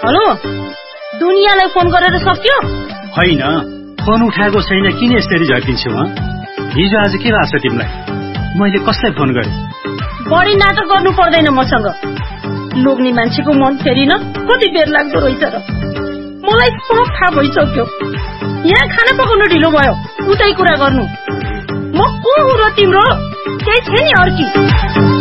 Hello, दुनियाँलाई phone गरेर सक्यो? होइन, फोन उठाएको छैन, किन यसरी झर्किन्छौ? हिजो आज के भएको छ तिमीलाई? मैले कसलाई फोन गरेँ? बढी नाटक गर्नु पर्दैन मसँग। लोग्ने मान्छेको मन फेरिन कति बेर लाग्दो रहेछ र। मलाई सब थाहा भइसक्यो। यहाँ खाना पकाउनु ढिलो भयो, उतै कुरा गर्नु। म को हो र तिम्रो? केही छ नि अर्की?